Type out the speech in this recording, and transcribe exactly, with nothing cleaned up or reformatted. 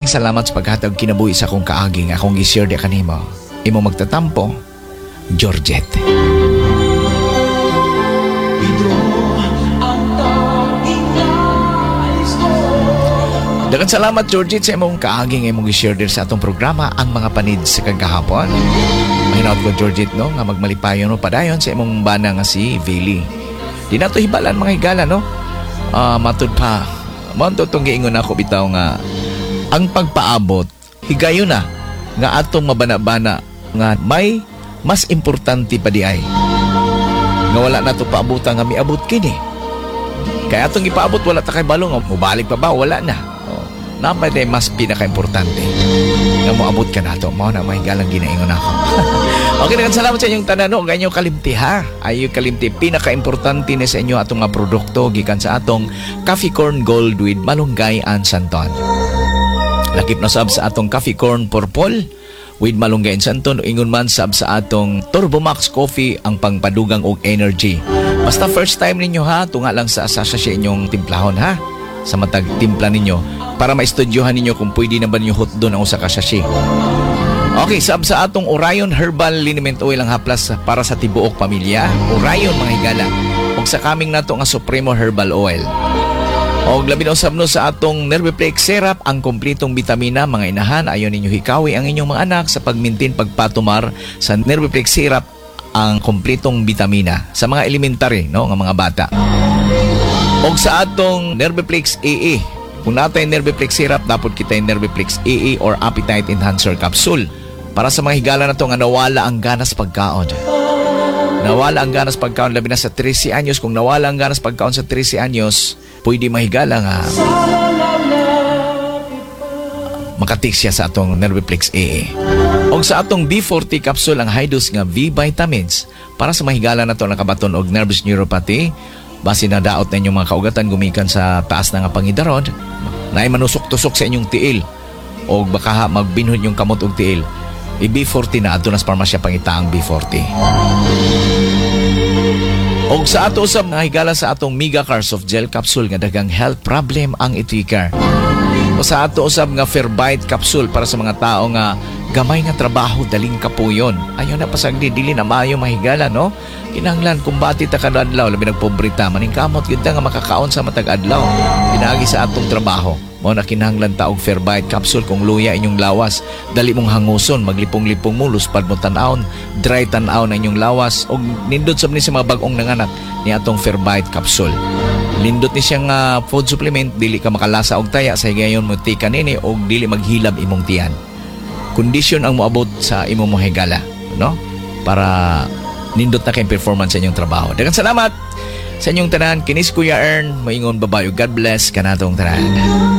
salamat sa paghatag kinabuhi sa akong kaaging akong gi-share di kanimo. Imo magtatampo, Georgette. Daghang salamat, Georgette, sa imong kaaging imong gi-share dir sa atong programa ang mga panid sa kagahapon. Mahinaot ko, Georgette, no, nga magmalipayon no padayon sa imong bana nga si Vili. Di na to hibalan mga higala, no? Uh, matud pa, manto itong giingon ako bitaw nga ang pagpaabot, higayon na nga atong mabana-bana nga may mas importante pa di ay. Nga wala na to paabutan nga miabot kini. Kaya atong ipaabot, wala ta kay balong, mubalik pa ba? Wala na. Napay day mas pinaka-importante nga moabot ka na to. Mao na mahigalang ginaingon ako. Okay, nagan salamat sa inyong tanan no. Ganyo kalimti ha. Ayo kalimti pinaka-importante ni sa inyo atong nga produkto gikan sa atong Coffee Corn Gold with Malunggay and Santon. Lakip na sab sa atong Coffee Corn Purple with Malunggay and Santon. Ingon man sab sa atong Turbo Max Coffee ang pangpadugang og energy. Basta first time ninyo ha, tunga lang sa sachet inyong timplahon ha. Sa matag timpla ninyo para maistudyohan ninyo kung pwede na ba ninyo hot doon ang usa ka sachet. Okay, sab sa atong Orion Herbal Liniment Oil ang haplas para sa tibuok pamilya. Orion mga higala. Og sa kaming nato nga Supremo Herbal Oil. Og labi na usab no sa atong Nerviplex Syrup ang kompletong bitamina mga inahan ayon ninyo hikawi ang inyong mga anak sa pagmintin pagpatumar sa Nerviplex Syrup ang kompletong bitamina sa mga elementary no nga mga bata. Og sa atong Nerviplex A A, kung natay Nerviplex Syrup, dapat kita yung Nerviplex A A or Appetite Enhancer Capsule para sa mga higala na to nga nawala ang ganas pagkaon. Nawala ang ganas pagkaon labi na sa thirteen anyos. Kung nawala ang ganas pagkaon sa thirteen anyos, pwede mahigala nga makatik siya sa atong Nerviplex A A. Og sa atong B forty capsule ang high dose nga V vitamins para sa mahigala na to nakabaton og nervous neuropathy. Base na daot na inyong mga kaugatan gumikan sa taas na nga pangidaron na ay manusok-tusok sa inyong tiil o baka ha, magbinhod yung kamot og tiil. I-B forty na ato nas parmasya pangita ang B forty. Og sa ato usab nga higala sa atong Mega Car Soft Gel Capsule nga dagang health problem ang itikar. O sa ato usab nga Fairbyte Capsule para sa mga tao nga gamay nga trabaho daling kapuyon. Ayaw na pasagdi dili na maayo mahigala no. Kinahanglan kumbati ta kada adlaw labi nagpobrita maning kamot gyud ta nga makakaon sa matag adlaw. Pinaagi sa atong trabaho. Mao na kinahanglan ta og Fairbyte Capsule kung luya inyong lawas, dali mong hanguson, maglipong-lipong mo, luspad mo tan-awon, dry tan-aw na inyong lawas og nindot sab ni sa mga bag-ong nanganak ni atong Fairbyte Capsule. Lindot ni siyang uh, food supplement, dili ka makalasa og taya sa higayon mo tika nini og dili maghilab imong tiyan. Kondisyon ang moabot sa imong mohigala, no? Para nindot na kay performance sa inyong trabaho. Daghang salamat sa inyong tanan. Kinis Kuya Ern, moingon babayo. God bless kanatong tanan.